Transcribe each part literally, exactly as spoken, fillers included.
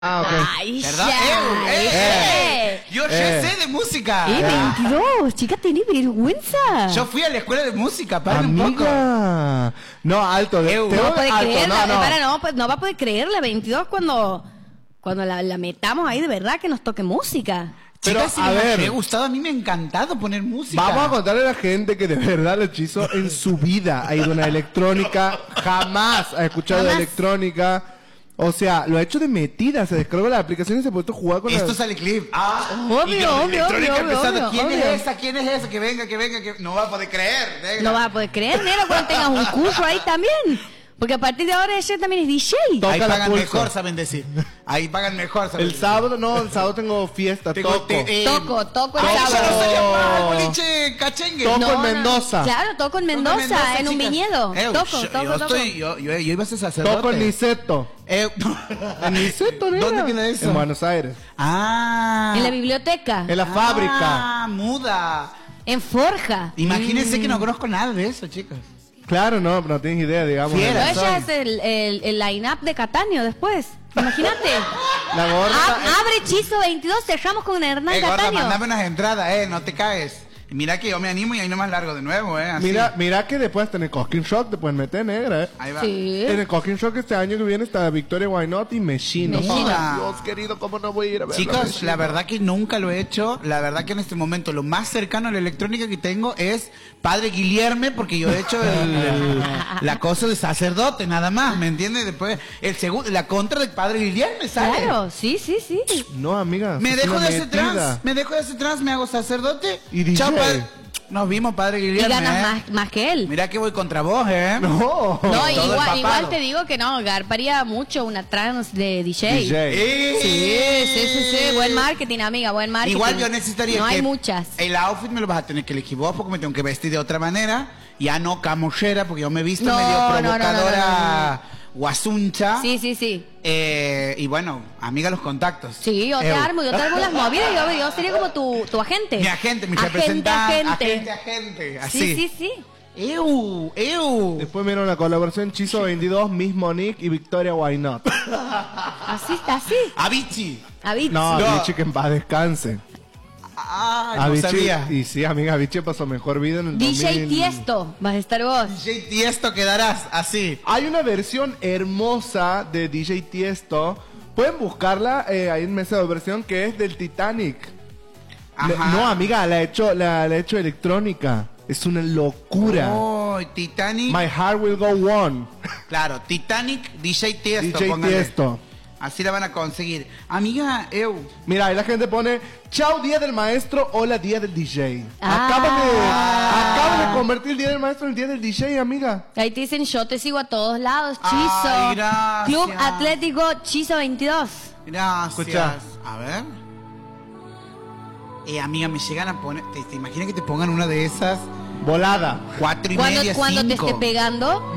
Ah, ok. Ay, ¿Verdad? ya. Eh, eh, eh. Yo ya Eh. sé de música. Eh, veintidós, chica, tenés vergüenza. Yo fui a la escuela de música, paren un poco. Amiga. No, alto. De, Eu. te No va voy- a poder alto, creerla, no, no. para, no, pues, no va a poder creerla, veintidós cuando, cuando la, la metamos ahí de verdad que nos toque música. Pero, Chicas, si a les ver. me ha gustado, a mí me ha encantado poner música. Vamos a contarle a la gente que de verdad el hechizo en su vida ha ido a una electrónica, jamás ha escuchado de Jamás. electrónica. O sea, lo ha hecho de metida, se descargó la aplicación y se ha puesto a jugar con Esto la... sale clip. Ah, Obvio, y yo de obvio, electrónica obvio, empezando, obvio, ¿quién obvio. es esa? ¿Quién es esa? Que venga, que venga, que no va a poder creer. Venga. No vas a poder creer, nena, cuando tengas un curso ahí también. Porque a partir de ahora ella también es D J. Toca Ahí la pagan pulso. mejor, saben decir. Ahí pagan mejor, saben El decir. sábado, no, el sábado tengo fiesta, Tengo- toco. te- eh, Toco, toco el Ay, sábado. ya no se llama el boliche cachengue. Toco No, en no, Mendoza. Claro, toco en Toco Mendoza, en un chicas. viñedo. Eh, Toco, yo, toco, yo toco. estoy, yo, yo, yo iba a ser sacerdote. Toco en Niceto. Eh, En Niceto, nena. ¿Dónde queda eso? En Buenos Aires. Ah. En la biblioteca. En la fábrica. Ah, muda. En Forja. Imagínense que no conozco nada de eso, chicos. Claro, no, pero no tienes idea, digamos. Fiera. Pero soy. ella es el, el, el line-up de Cataño después. Imagínate. La gorda. Ab- abre Hechizo veintidós, cerramos con Hernán Eh, gorda, Cataño. mandame unas entradas, eh, no te caes. Y mira que yo me animo y ahí nomás largo de nuevo, eh. Así. Mira, mira que después hasta en el Cosquín Shock te pueden meter negra, eh. Ahí va. Sí. En el Cosquín Shock este año que viene está Victoria Why Not y Meshino. Meshina. Ay, Dios querido, ¿cómo no voy a ir a ver? Chicos, la verdad que nunca lo he hecho. La verdad que en este momento lo más cercano a la electrónica que tengo es Padre Guillerme, porque yo he hecho el, el- la cosa de sacerdote, nada más, ¿me entiendes? Después, el segundo, la contra de Padre Guillerme, ¿sale? Claro, sí, sí, sí. No, amiga. Me sos dejo una de hacer metida. trans, me dejo de hacer trans, me hago sacerdote. Y D J. Chao, padre. Nos vimos, Padre Y Guillerme. ganas ¿eh? más, más que él. Mira que voy contra vos, ¿eh? No. No, todo igual, empapado. igual te digo que no, garparía mucho una trans de D J. D J. Eh, Sí, sí, sí, sí, buen marketing, amiga, buen marketing. Igual yo necesitaría No que hay muchas. el outfit me lo vas a tener que elegir vos porque me tengo que vestir de otra manera. Ya no camochera porque yo me he visto No, medio no, no, no, provocadora guasuncha. Sí, sí, sí. Eh, y bueno, amiga, los contactos. Sí, yo te Eu. armo, yo te armo las movidas, yo, yo sería como tu, tu agente. Mi agente, mi agente, representante. agente. Agente, agente. Así. Sí, sí, sí. Eu, eu. Después vieron la colaboración Hechizo veintidós, Miss Monique y Victoria Why Not. Así, así. Avicii. Avicii. No, No. Avicii que en paz descanse. Ah, no Avicii, sabía. y sí, amiga, Avicii pasó mejor vida en el D J dos mil. Tiesto, vas a estar vos. D J Tiesto quedarás así. Hay una versión hermosa de D J Tiesto. Pueden buscarla eh, ahí en mesa de versión que es del Titanic. Le- Ajá. no, amiga, la he hecho, la, la he hecho electrónica. Es una locura. Oh, Titanic. My heart will go on. Claro, Titanic, D J Tiesto. D J póngale. Tiesto. Así la van a conseguir. Amiga, eu. Mira, ahí la gente pone, chao día del maestro, hola día del D J. Ah. Acaban, de, acaban de convertir el día del maestro en el día del D J, amiga. Ahí te dicen, yo te sigo a todos lados, Ay, Chizo. gracias. Club Atlético Chizo veintidós. Gracias. Escucha. A ver. Eh, amiga, me llegan a poner. ¿Te, te imaginas que te pongan una de esas? Volada. Cuatro y Cuando, media, cuando te cinco. esté pegando,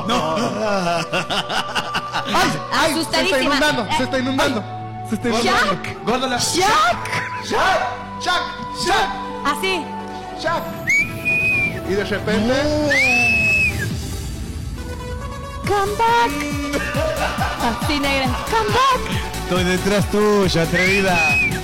¡Ay! ¡Ay! Se está asustadísima. inundando, se está inundando. Se está inundando. Jack, Gordo la. Jack, ¡Jack! ¡Jack! ¡Jack! así. ¡Jack! Y de repente... Come back. Así, negra. Come back. Estoy detrás tuya, atrevida.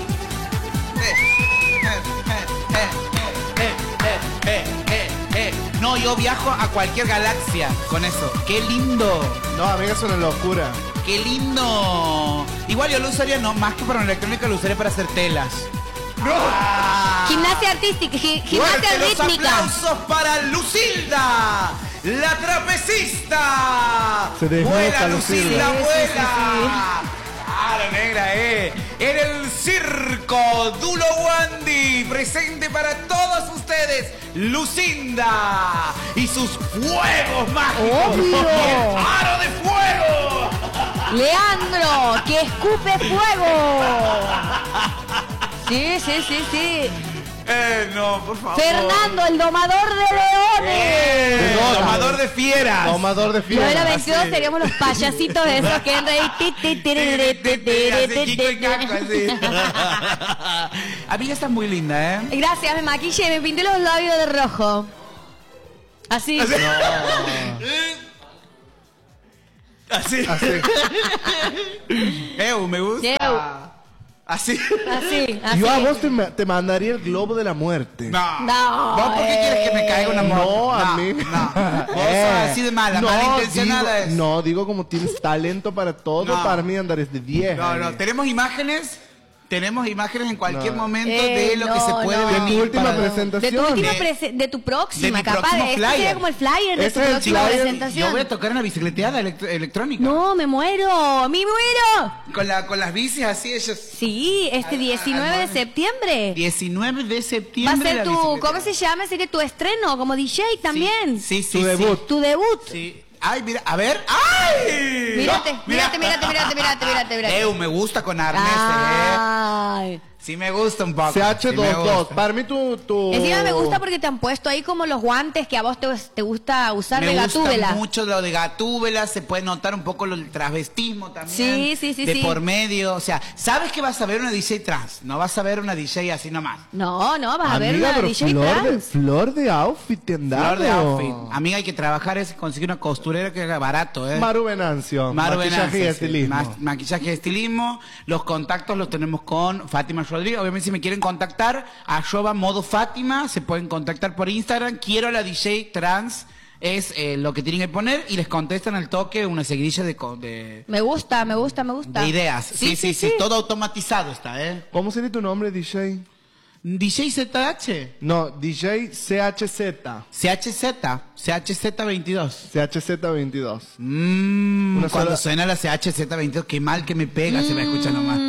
No, yo viajo a cualquier galaxia con eso. ¡Qué lindo! No, amiga, es una locura. ¡Qué lindo! Igual yo lo usaría, no, más que para una electrónica, lo usaría para hacer telas. ¡No! Gimnasia artística, gi- gimnasia ¡Fuerte los rítmica. aplausos para Lucilda! ¡La trapecista! Se desnuca ¡Vuela, Lucilda. Lucilda, Sí, sí, vuela! ¡Ah, la negra, eh! En el circo Dulo Wandi, presente para todos ustedes, Lucinda y sus fuegos mágicos. Obvio. ¡El aro de fuego! Leandro, que escupe fuego. Sí, sí, sí, sí. Eh, no, por favor. Fernando, el domador de leones. Eh, Dona. domador de fieras. Tomador de Yo en la fiera. veintidós así. seríamos los payasitos de esos que entran ahí. Ti, ti, ti, ri, ri, ti, ti, ri, Así, ti, Kiko y ti, Caco, así. Amiga, estás muy linda, ¿eh? Gracias, me maquillé y me pinté los labios de rojo. Así. Así. Así. Eu, me gusta. Eu. Así. Así, así. Yo a vos te, ma- te mandaría el globo de la muerte. No. No, ¿Vos por qué eh. quieres que me caiga una moto? No, a mí. No. Vos Eh. sos así de mala, malintencionada digo, es. No, digo como tienes talento para todo, No. para mí andares de diez. No, no, ahí. tenemos imágenes. Tenemos imágenes en cualquier No. momento Eh, de lo que no, se puede no. De tu venir. última para- presentación. De tu última De- prese- de tu próxima, de mi capaz. próximo Este flyer. sería como el flyer de Ese tu es el próxima flyer. presentación. Yo voy a tocar una bicicleteada elect- electrónica. No, me muero, me muero. Con, la, con las bicis así, ellos. Sí, este Ah, diecinueve de ah, septiembre. diecinueve de Va a septiembre. ser la tu, bicicleteada. ¿cómo se llama? Sería tu estreno como D J también. Sí, sí, Tu sí, debut. sí. Tu debut. Sí. Ay, mira, a ver. ¡Ay! Mírate, No, mírate, mírate, mírate, mírate, mírate, mírate. Eu, me gusta con arnés, eh. Ay. Sí me gusta un poco. C H sí me veintidós. gusta. Para mí tu, tu... Encima me gusta porque te han puesto ahí como los guantes que a vos te, te gusta usar Me de gusta gatúbela. mucho lo de gatúbela, se puede notar un poco lo del transvestismo también. Sí, sí, sí, De sí. por medio, o sea, sabes que vas a ver una D J trans, no vas a ver una D J así nomás. No, no, vas a ver Amiga, una pero D J flor de, trans. flor de outfit te han dado. Flor de outfit. Amiga, hay que trabajar es conseguir una costurera que haga barato, ¿eh? Maru Venancio. Maru Maquillaje Venancio, y sí. estilismo. Ma- maquillaje y estilismo. Los contactos los tenemos con Fátima Rodríguez. Obviamente, si me quieren contactar, arroba modo Fátima, se pueden contactar por Instagram. Quiero a la D J trans, es eh, lo que tienen que poner y les contestan al toque una seguidilla de, co- de, Me gusta, me gusta, me gusta. de ideas. Sí sí, sí, todo automatizado está, ¿eh? ¿Cómo sería tu nombre, D J? D J Z H. No, D J C H Z. C H Z. C H Z veintidós. C H Z veintidós. Mmm, Una cuando sola- suena la C H Z veintidós, qué mal que me pega, se me escucha nomás.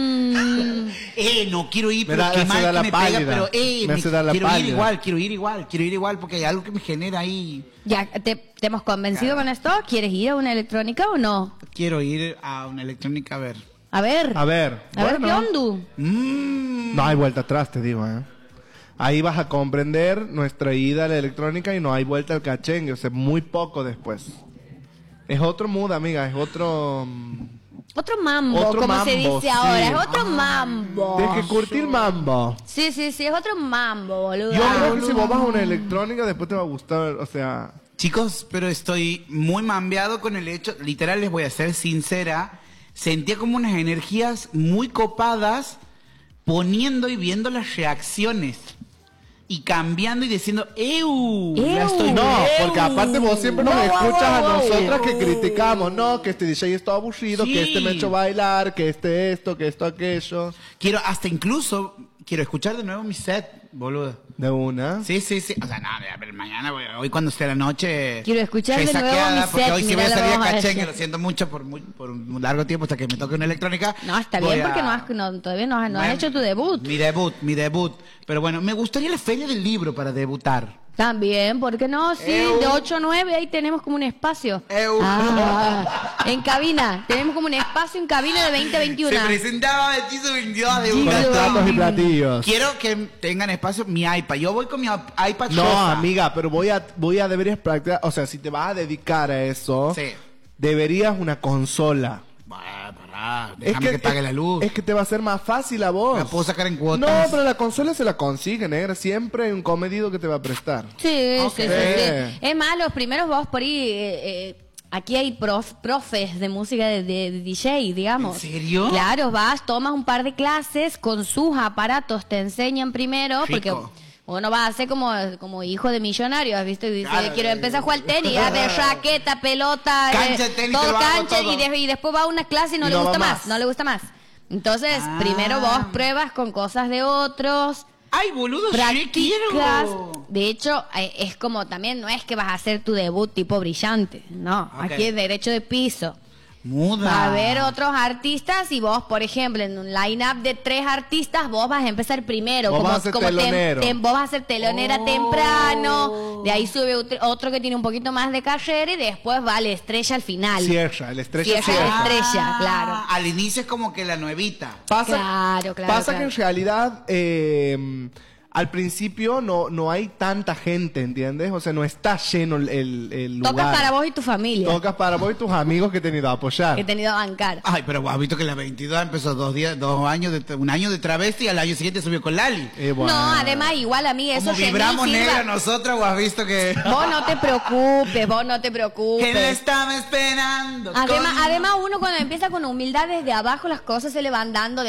eh, no quiero ir, Me pero da- qué me mal da que la me pálida. pega, pero eh, Me me- hace dar la quiero ir pálida. igual, quiero ir igual, quiero ir igual, porque hay algo que me genera ahí. Ya, ¿te, te hemos convencido con esto? ¿Quieres ir a una electrónica o no? Quiero ir a una electrónica a ver. A ver. A ver. A ver, bueno. ¿qué onda? Mm. No hay vuelta atrás, te digo, ¿eh? Ahí vas a comprender nuestra ida a la electrónica y no hay vuelta al cachengue, o sea, muy poco después. Es otro mood, amiga, es otro... mm, Otro mambo, Otro como se mambo, dice sí. ahora. Es otro mambo. Tienes que curtir mambo. Sí, sí, sí, es otro mambo, boludo. Yo creo que si vos vas a una electrónica, después te va a gustar, o sea... Chicos, pero estoy muy mambeado con el hecho, literal les voy a ser sincera, sentía como unas energías muy copadas poniendo y viendo las reacciones y cambiando y diciendo, ¡eu! ¡Eu! La estoy No, ¡eu! porque aparte vos siempre nos Wow, wow, escuchas a wow, wow. nosotras que criticamos, no, que este D J es todo aburrido, Sí. que este me ha hecho bailar, que este esto, que esto aquello. Quiero, hasta incluso, quiero escuchar de nuevo mi set, boludo. De una. Sí, sí, sí. O sea, no, a ver, mañana, voy- hoy cuando sea la noche. Quiero escuchar estoy de nuevo saqueada, mi porque set, hoy sí mirá voy a lo salir a vamos a cachengue, hacer. lo siento mucho por, muy, por un largo tiempo hasta que me toque una electrónica. No, está Voy bien a- porque no has, no, todavía no has, no has Bueno, hecho tu debut. Mi debut, mi debut. Pero bueno, me gustaría la feria del libro para debutar. También, ¿por qué no? Sí, Eu. de ocho a nueve ahí tenemos como un espacio. Eu. Ah, en cabina. Tenemos como un espacio en cabina de veinte a veintiuno. Se presentaba Hechizo veintidós de Con una. los platos y platillos. Quiero que tengan espacio mi iPad. Yo voy con mi iPad No, rosa. amiga, pero voy a, voy a deberías practicar, o sea, si te vas a dedicar a eso, Sí. deberías una consola. Bah, pará, déjame que, pague es- la luz. Es que te va a ser más fácil a vos. La puedo sacar en cuotas. No, pero la consola se la consigue, negra. Siempre hay un comedido que te va a prestar. Sí, Ok. sí, sí, sí. Es más, los primeros vos por ahí... eh, eh, aquí hay prof- profes de música de, de- de D J, digamos. ¿En serio? Claro, vas, tomas un par de clases con sus aparatos, te enseñan primero, Rico. porque uno va a ser como, como hijo de millonarios, ¿viste? Y dice, Claro. quiero empezar a jugar al tenis, a ver, raqueta, pelota, Cancha eh, de tenis, todo te lo hago cancha, todo. y, de- y después va a una clase y no Y le no va gusta más, más. no le gusta más. Entonces, Ah. primero vos pruebas con cosas de otros, Ay, boludo, sí practicas. quiero. De hecho, eh, es como también, no es que vas a hacer tu debut tipo brillante, no, Ok. aquí es derecho de piso. Muda. Va a haber otros artistas y vos, por ejemplo, en un line-up de tres artistas, vos vas a empezar primero. Vos como, vas a ser como tem- telonero. tem- vos vas a ser telonera Oh. temprano, de ahí sube otro, otro que tiene un poquito más de carrera y después va la estrella al final. Cierra, el estrella Cierra cierra. la estrella, claro. Ah, Al inicio es como que la nuevita. Pasa, Claro, claro, pasa claro. que en realidad eh, al principio no, no hay tanta gente, ¿entiendes? O sea, no está lleno el, el, el lugar. Tocas para vos y tu familia. Tocas para vos y tus amigos que te han ido a apoyar. Que te han ido a bancar. Ay, pero vos has visto que la veintidós empezó dos días, dos años, de, un año de travesti y al año siguiente subió con Lali. Eh, bueno. No, además igual a mí eso Como que vibramos ni sirva. negra nosotras, vos has visto que... Vos no te preocupes, vos no te preocupes. Que le estaba esperando. Además, con- además uno cuando empieza con humildad desde abajo las cosas se le van dando.